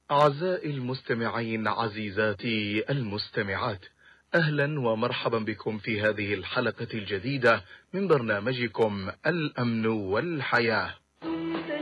أعزائي المستمعين، عزيزاتي المستمعات، أهلا ومرحبا بكم في هذه الحلقة الجديدة من برنامجكم الأمن والحياة.